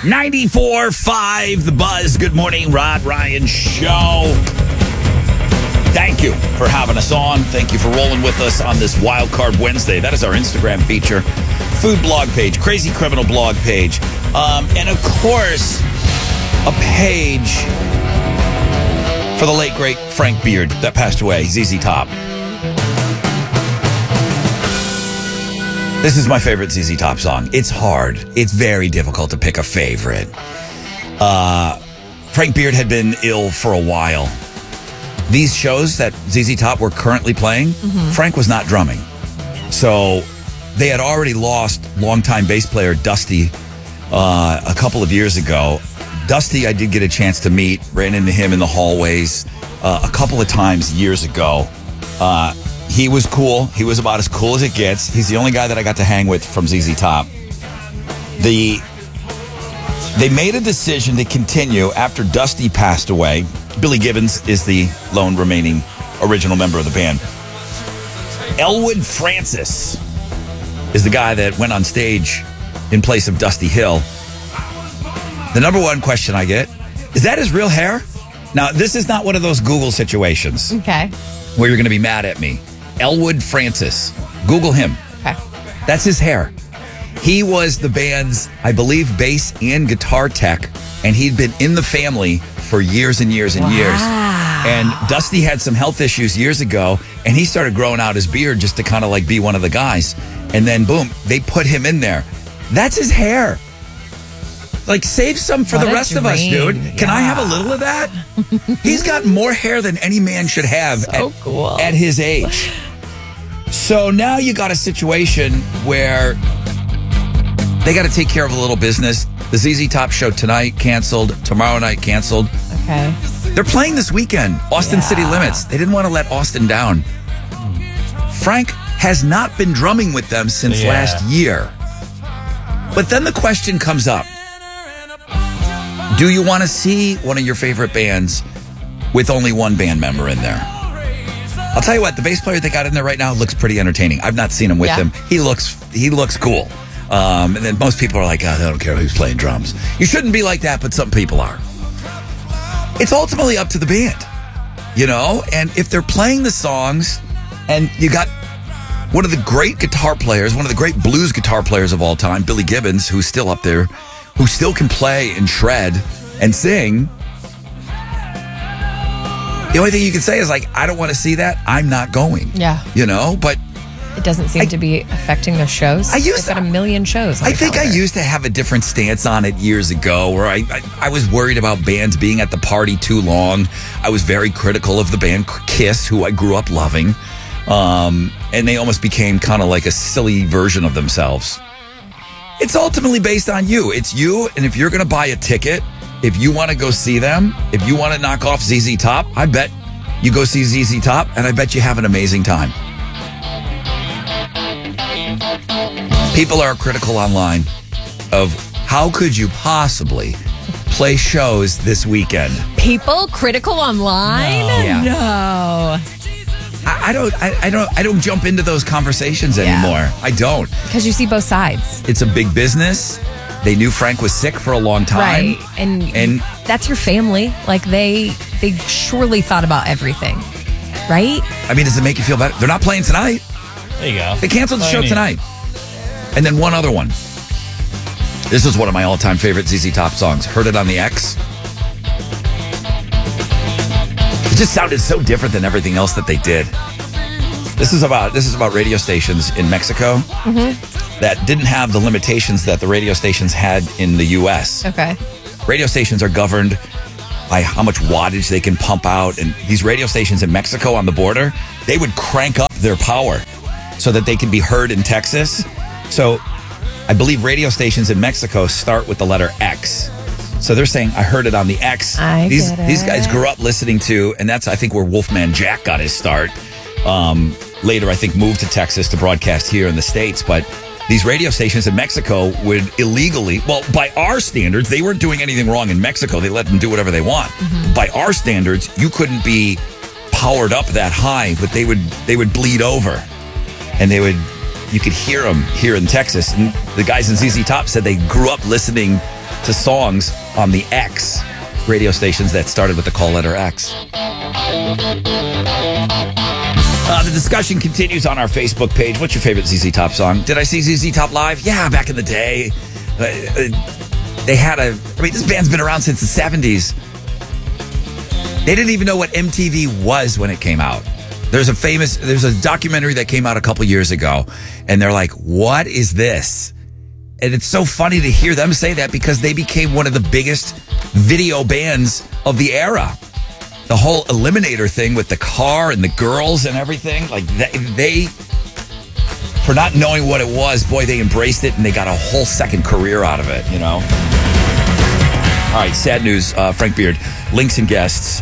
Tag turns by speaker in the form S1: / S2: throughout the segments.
S1: 94.5 The Buzz. Good morning, Rod Ryan Show. Thank you for having us on. Thank you for rolling with us on this Wild Card Wednesday. That is our Instagram feature, food blog page, Crazy Criminal blog page, and of course, a page for the late, great Frank Beard that passed away, ZZ Top. This is my favorite ZZ Top song. It's hard. It's very difficult to pick a favorite. Frank Beard had been ill for a while. These shows that ZZ Top were currently playing, Frank was not drumming. So they had already lost longtime bass player Dusty a couple of years ago. Dusty, I did get a chance to meet, ran into him in the hallways a couple of times years ago. He was cool. He was about as cool as it gets. He's the only guy that I got to hang with from ZZ Top. They made a decision to continue after Dusty passed away. Billy Gibbons is the lone remaining original member of the band. Elwood Francis is the guy that went on stage in place of Dusty Hill. The number one question I get, is that his real hair? Now, this is not one of those Google situations.
S2: Okay.
S1: Where you're going to be mad at me. Elwood Francis. Google him.
S2: Okay.
S1: That's his hair. He was the band's, I believe, bass and guitar tech, and he'd been in the family for years and years and years. And Dusty had some health issues years ago, and he started growing out his beard just to kind of like be one of the guys. And then, boom, they put him in there. That's his hair. Like, save some for the rest of us, dude. Can I have a little of that? He's got more hair than any man should have at his age. So now you got a situation where they got to take care of a little business. The ZZ Top show tonight canceled, tomorrow night canceled.
S2: Okay.
S1: They're playing this weekend, Austin City Limits. They didn't want to let Austin down. Frank has not been drumming with them since last year. But then the question comes up. Do you want to see one of your favorite bands with only one band member in there? I'll tell you what, the bass player they got in there right now looks pretty entertaining. I've not seen him with him. He looks cool. And then most people are like, oh, they don't care who's playing drums. You shouldn't be like that, but some people are. It's ultimately up to the band, you know? And if they're playing the songs and you got one of the great guitar players, one of the great blues guitar players of all time, Billy Gibbons, who's still up there, who still can play and shred and sing. The only thing you can say is like, I don't want to see that. I'm not going.
S2: Yeah.
S1: You know, but
S2: it doesn't seem to be affecting their shows. They've got a million shows.
S1: I think I used to have a different stance on it years ago where I was worried about bands being at the party too long. I was very critical of the band Kiss, who I grew up loving. And they almost became kind of like a silly version of themselves. It's ultimately based on you. It's you, and if you're going to buy a ticket, if you want to go see them, if you want to knock off ZZ Top, I bet you go see ZZ Top, and I bet you have an amazing time. People are critical online of how could you possibly play shows this weekend.
S2: People critical online? No.
S1: I don't jump into those conversations anymore. I don't.
S2: Because you see both sides.
S1: It's a big business. They knew Frank was sick for a long time.
S2: Right. And that's your family. Like they surely thought about everything. Right?
S1: I mean, does it make you feel better? They're not playing tonight.
S3: There you go.
S1: They canceled the show tonight. And then one other one. This is one of my all-time favorite ZZ Top songs. Heard It on the X. It just sounded so different than everything else that they did. This is about radio stations in Mexico that didn't have the limitations that the radio stations had in the U.S.
S2: Okay.
S1: Radio stations are governed by how much wattage they can pump out. And these radio stations in Mexico on the border, they would crank up their power so that they can be heard in Texas. So I believe radio stations in Mexico start with the letter X. So they're saying, I heard it on the X. These guys grew up listening to, and that's, I think, where Wolfman Jack got his start. Later, I think, moved to Texas to broadcast here in the States. But these radio stations in Mexico would illegally, well, by our standards, they weren't doing anything wrong in Mexico. They let them do whatever they want. By our standards, you couldn't be powered up that high, but they would bleed over. And you could hear them here in Texas. And the guys in ZZ Top said they grew up listening to songs on the X radio stations that started with the call letter X. The discussion continues on our Facebook page. What's your favorite ZZ Top song? Did I see ZZ Top live? Yeah, back in the day. They had this band's been around since the 70s. They didn't even know what MTV was when it came out. There's a documentary that came out a couple years ago, and they're like, what is this? And it's so funny to hear them say that because they became one of the biggest video bands of the era. The whole Eliminator thing with the car and the girls and everything, like they for not knowing what it was, boy, they embraced it and they got a whole second career out of it, you know? All right, sad news, Frank Beard, links and guests.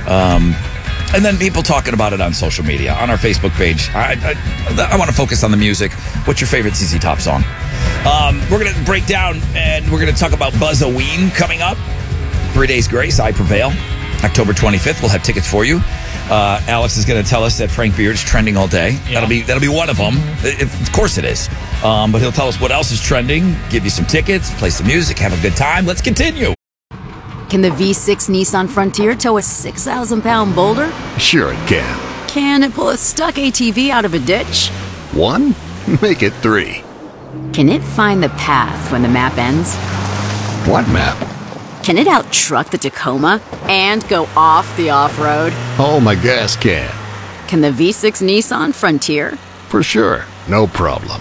S1: And then people talking about it on social media, on our Facebook page. I want to focus on the music. What's your favorite ZZ Top song? We're going to break down and we're going to talk about Buzz-a-Ween coming up. 3 Days Grace, I Prevail. October 25th, we'll have tickets for you. Alex is going to tell us that Frank Beard's trending all day. Yeah. That'll be one of them. Of course it is. But he'll tell us what else is trending, give you some tickets, play some music, have a good time. Let's continue.
S3: Can the V6 Nissan Frontier tow a 6,000-pound boulder?
S4: Sure it can.
S3: Can it pull a stuck ATV out of a ditch?
S4: 1? Make it 3.
S3: Can it find the path when the map ends?
S4: What map?
S3: Can it out-truck the Tacoma and go off the off-road?
S4: Oh, my gas can.
S3: Can the V6 Nissan Frontier?
S4: For sure. No problem.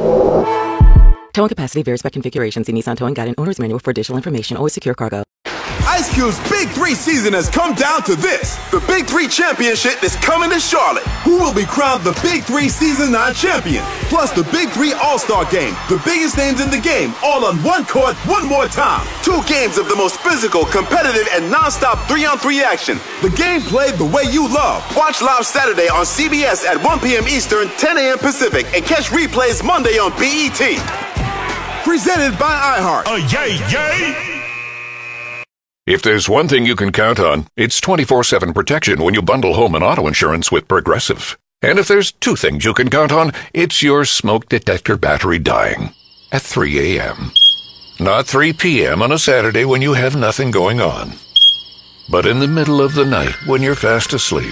S5: Towing capacity varies by configuration. See Nissan Towing Guide and Owner's Manual for additional information. Always secure cargo.
S6: Ice Cube's Big 3 season has come down to this. The Big 3 Championship is coming to Charlotte. Who will be crowned the Big 3 Season 9 champion? Plus the Big 3 All-Star Game. The biggest names in the game, all on one court, one more time. 2 games of the most physical, competitive, and non-stop 3-on-3 action. The game played the way you love. Watch live Saturday on CBS at 1 p.m. Eastern, 10 a.m. Pacific, and catch replays Monday on BET. Presented by iHeart.
S7: Yay, yay! If there's one thing you can count on, it's 24/7 protection when you bundle home and auto insurance with Progressive. And if there's 2 things you can count on, it's your smoke detector battery dying at 3 a.m. Not 3 p.m. on a Saturday when you have nothing going on, but in the middle of the night when you're fast asleep.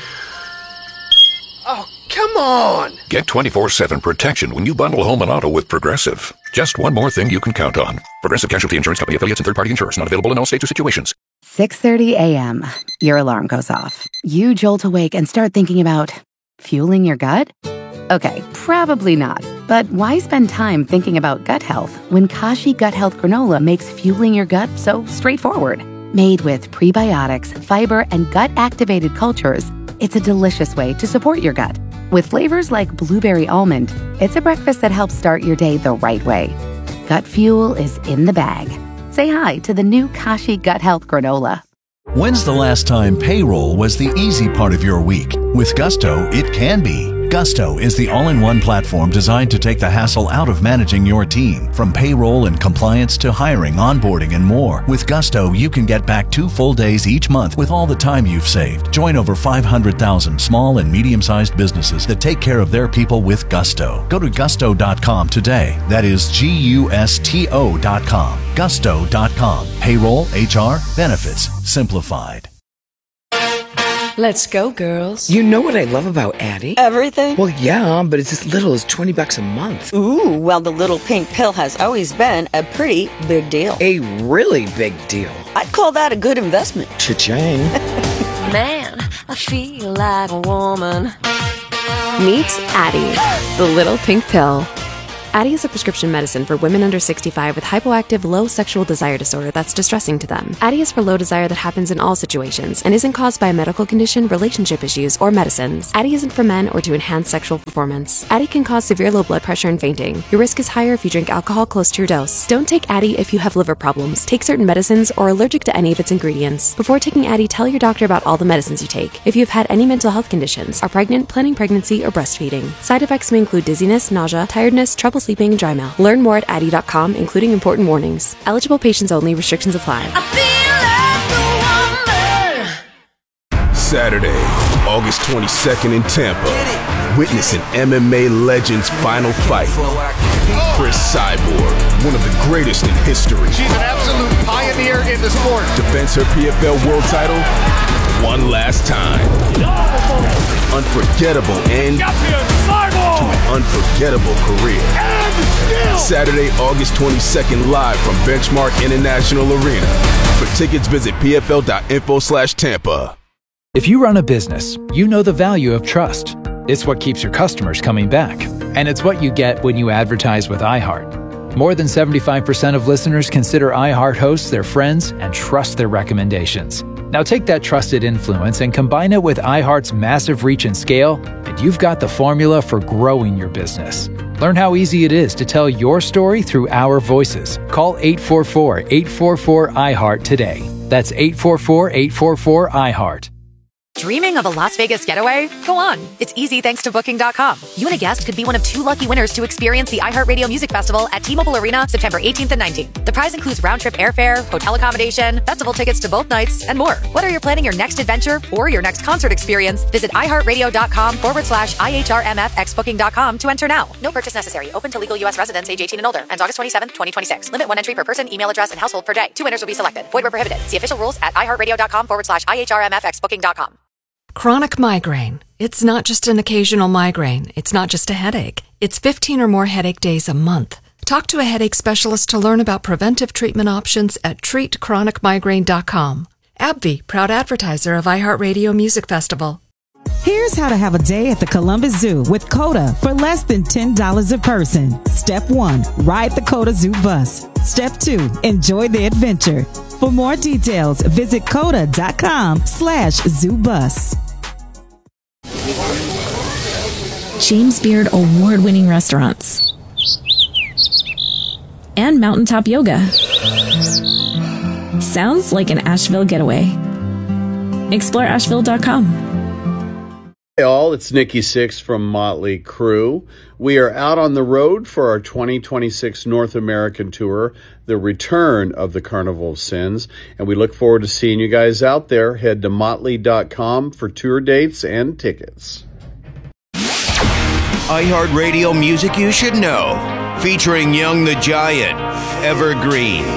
S8: Oh, come on!
S7: Get 24/7 protection when you bundle home and auto with Progressive. Just one more thing you can count on. Progressive Casualty Insurance Company, affiliates, and third-party insurers. Not available in all states or situations.
S9: 6:30 a.m. Your alarm goes off. You jolt awake and start thinking about fueling your gut? Okay, probably not. But why spend time thinking about gut health when Kashi Gut Health Granola makes fueling your gut so straightforward? Made with prebiotics, fiber, and gut-activated cultures, it's a delicious way to support your gut. With flavors like blueberry almond, it's a breakfast that helps start your day the right way. Gut fuel is in the bag. Say hi to the new Kashi Gut Health Granola.
S10: When's the last time payroll was the easy part of your week? With Gusto, it can be. Gusto is the all-in-one platform designed to take the hassle out of managing your team. From payroll and compliance to hiring, onboarding, and more. With Gusto, you can get back 2 full days each month with all the time you've saved. Join over 500,000 small and medium-sized businesses that take care of their people with Gusto. Go to gusto.com today. That is Gusto.com. Gusto.com. Payroll, HR, benefits, simplified.
S8: Let's go, girls.
S11: You know what I love about Addie?
S8: Everything?
S11: Well, yeah, but it's as little as $20 a month.
S8: Ooh, well, the little pink pill has always been a pretty big deal.
S11: A really big deal.
S8: I'd call that a good investment.
S11: Cha-ching.
S12: Man, I feel like a woman.
S13: Meet Addie, the little pink pill. Addie is a prescription medicine for women under 65 with hypoactive low sexual desire disorder that's distressing to them. Addie is for low desire that happens in all situations and isn't caused by a medical condition, relationship issues, or medicines. Addie isn't for men or to enhance sexual performance. Addie can cause severe low blood pressure and fainting. Your risk is higher if you drink alcohol close to your dose. Don't take Addie if you have liver problems, take certain medicines, or are allergic to any of its ingredients. Before taking Addie, tell your doctor about all the medicines you take. If you've had any mental health conditions, are pregnant, planning pregnancy, or breastfeeding. Side effects may include dizziness, nausea, tiredness, trouble sleeping, and dry mouth. Learn more at Addie.com, including important warnings. Eligible patients only. Restrictions apply.
S6: Saturday, August 22nd in Tampa. Witness an MMA legend's final fight. Chris Cyborg, one of the greatest in history.
S14: She's an absolute pioneer in the sport.
S6: Defends her PFL world title one last time. Unforgettable end to an unforgettable career. Saturday, August 22nd, live from Benchmark International Arena. For tickets, visit pfl.info/Tampa.
S15: If you run a business, you know the value of trust. It's what keeps your customers coming back. And it's what you get when you advertise with iHeart. More than 75% of listeners consider iHeart hosts their friends and trust their recommendations. Now take that trusted influence and combine it with iHeart's massive reach and scale, and you've got the formula for growing your business. Learn how easy it is to tell your story through our voices. Call 844-844-iHeart today. That's 844-844-iHeart.
S16: Dreaming of a Las Vegas getaway? Go on. It's easy thanks to Booking.com. You and a guest could be one of 2 lucky winners to experience the iHeartRadio Music Festival at T-Mobile Arena September 18th and 19th. The prize includes round-trip airfare, hotel accommodation, festival tickets to both nights, and more. Whether you're planning your next adventure or your next concert experience, visit iHeartRadio.com/IHRMFXBooking.com to enter now. No purchase necessary. Open to legal U.S. residents age 18 and older. Ends August 27th, 2026. Limit 1 entry per person, email address, and household per day. 2 winners will be selected. Void where prohibited. See official rules at iHeartRadio.com/IHRMFXBooking.com.
S17: Chronic migraine. It's not just an occasional migraine. It's not just a headache. It's 15 or more headache days a month. Talk to a headache specialist to learn about preventive treatment options at treatchronicmigraine.com. AbbVie, proud advertiser of iHeartRadio Music Festival.
S18: Here's how to have a day at the Columbus Zoo with COTA for less than $10 a person. Step 1, ride the COTA Zoo bus. Step 2, enjoy the adventure. For more details, visit COTA.com/zoobus.
S19: James Beard award-winning restaurants, and mountaintop yoga. Sounds like an Asheville getaway. Explore Asheville.com.
S20: Hey all, it's Nikki Sixx from Motley Crue. We are out on the road for our 2026 North American tour, the return of the Carnival of Sins, and we look forward to seeing you guys out there. Head to motley.com for tour dates and tickets.
S21: iHeartRadio Music You Should Know, featuring Young the Giant, Evergreen,